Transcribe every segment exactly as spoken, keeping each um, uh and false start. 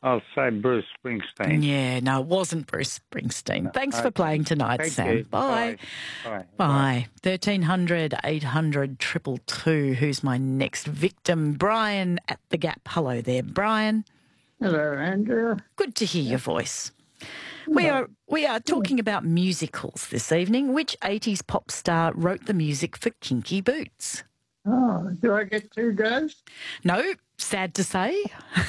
I'll say Bruce Springsteen. Yeah, no, it wasn't Bruce Springsteen. Thanks Okay. for playing tonight, Thank Sam. you. Bye. Bye. Bye. Bye. thirteen hundred, eight hundred, two two two. Who's my next victim? Brian at the Gap. Hello there, Brian. Hello, Andrea. Good to hear your voice. We are we are talking about musicals this evening. Which eighties pop star wrote the music for Kinky Boots? Oh, do I get two goes? No, sad to say.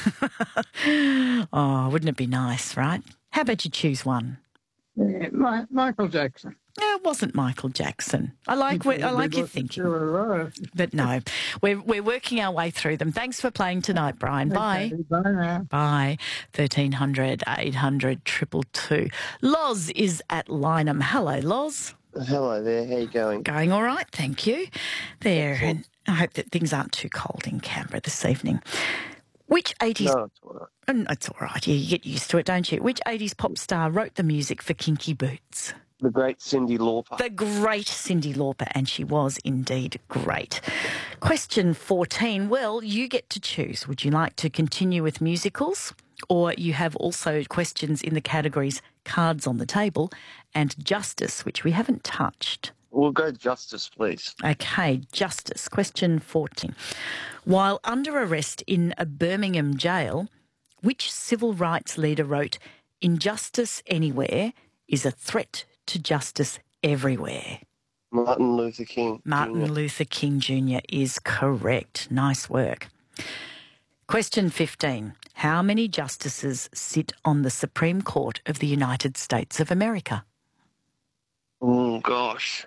Oh, wouldn't it be nice, right? How about you choose one? Yeah, Mi- Michael Jackson. No, it wasn't Michael Jackson. I like what, I like your thinking, Sure, but no, we're we're working our way through them. Thanks for playing tonight, Brian. Bye. okay, bye now. Bye. thirteen hundred, eight hundred, two two two. Loz is at Lynham. Hello, Loz. Hello there, how you going? Going all right, thank you. There, and I hope that things aren't too cold in Canberra this evening. Which eighties... No, it's all right. Oh, it's all right, yeah, you get used to it, don't you? Which eighties pop star wrote the music for Kinky Boots? The great Cyndi Lauper. The great Cyndi Lauper, and she was indeed great. Question fourteen. Well, you get to choose. Would you like to continue with musicals? Or you have also questions in the categories Cards on the Table and Justice, which we haven't touched. We'll go Justice, please. Okay, Justice. Question fourteen. While under arrest in a Birmingham jail, which civil rights leader wrote, "Injustice anywhere is a threat to justice everywhere"? Martin Luther King. Martin Junior Luther King Junior is correct. Nice work. Question fifteen. How many justices sit on the Supreme Court of the United States of America? Oh, gosh.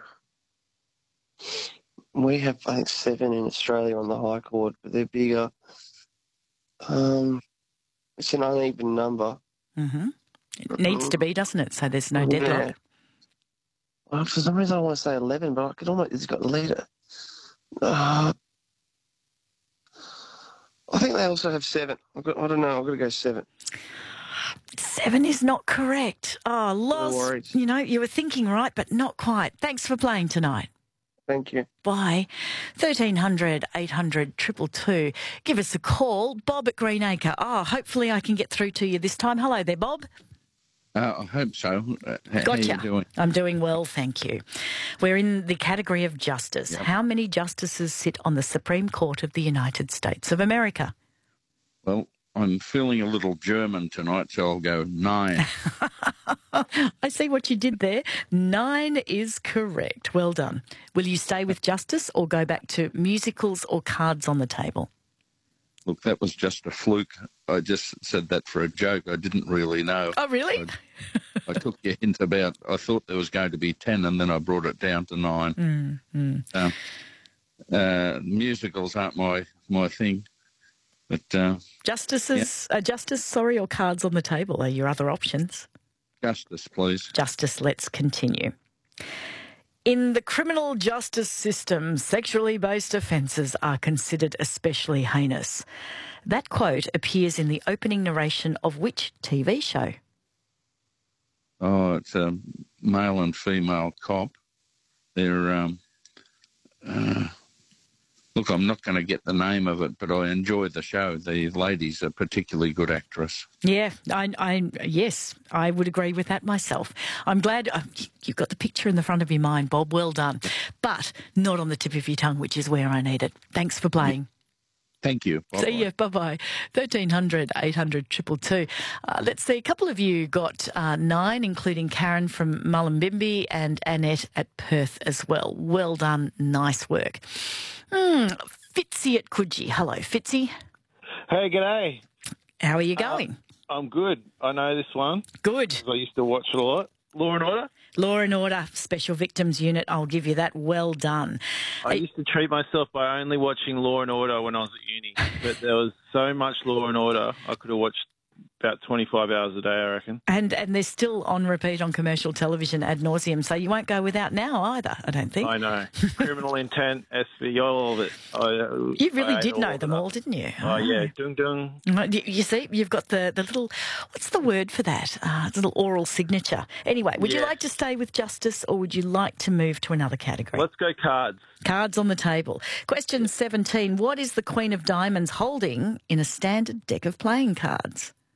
We have, I think, seven in Australia on the High Court, but they're bigger. Um, it's an uneven number. Mm-hmm. It needs to be, doesn't it? So there's no Yeah. deadlock. Well, for some reason I want to say eleven, but I could almost, it's got a leader. Uh, I think they also have seven. I've got, I don't know, I've got to go seven. Seven is not correct. Oh, Loz, worries. you know, you were thinking right, but not quite. Thanks for playing tonight. Thank you. Bye. thirteen hundred, eight hundred, two two two. Give us a call. Bob at Greenacre. Oh, hopefully I can get through to you this time. Hello there, Bob. Uh, I hope so. Uh, how Gotcha. are you doing? I'm doing well, thank you. We're in the category of justice. Yep. How many justices sit on the Supreme Court of the United States of America? Well, I'm feeling a little German tonight, so I'll go nine. I see what you did there. Nine is correct. Well done. Will you stay with justice or go back to musicals or Cards on the Table? Look, that was just a fluke. I just said that for a joke. I didn't really know. Oh, really? I, I took your hint about, I thought there was going to be ten, and then I brought it down to nine. Mm, mm. Um, uh, musicals aren't my, my thing. But uh, Justices, uh, justice, sorry, or Cards on the Table are your other options. justice, please. Justice, let's continue. In the criminal justice system, sexually based offences are considered especially heinous. That quote appears in the opening narration of which T V show? Oh, it's a male and female cop. They're, um, uh, look, I'm not going to get the name of it, but I enjoy the show. The lady's a particularly good actress. Yeah, I, I, yes, I would agree with that myself. I'm glad uh, you've got the picture in the front of your mind, Bob. Well done. But not on the tip of your tongue, which is where I need it. Thanks for playing. Thank you. Bye-bye. See you. Bye-bye. thirteen hundred, eight hundred, two two two. Uh, let's see. A couple of you got uh, nine, including Karen from Mullumbimby and Annette at Perth as well. Well done. Nice work. Mm, Fitzy at Coogee. Hello, Fitzy. Hey, g'day. How are you going? Uh, I'm good. I know this one. Good. 'Cause I used to watch it a lot. Law and Order. Law and Order, Special Victims Unit. I'll give you that. Well done. I Hey, used to treat myself by only watching Law and Order when I was at uni, but there was so much Law and Order, I could have watched about twenty-five hours a day, I reckon. and and they're still on repeat on commercial television ad nauseum, so you won't go without now either, I don't think. I know. Criminal Intent, S V, all of it. I, uh, You really I did ate know of them it. all, didn't you? Oh, yeah. Dung dung. You you see, you've got the, the little, what's the word for that? Uh, little oral signature. Anyway, would you Yeah. like to stay with justice or would you like to move to another category? Let's go cards. Cards on the table. Question seventeen. What is the Queen of Diamonds holding in a standard deck of playing cards?